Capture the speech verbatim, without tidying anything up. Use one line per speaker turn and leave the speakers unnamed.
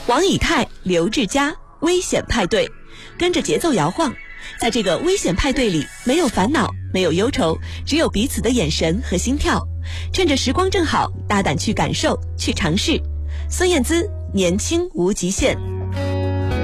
王以太、刘志佳，危险派对，跟着节奏摇晃。在这个危险派对里，没有烦恼，没有忧愁，只有彼此的眼神和心跳。趁着时光正好，大胆去感受，去尝试。孙燕姿，年轻无极限。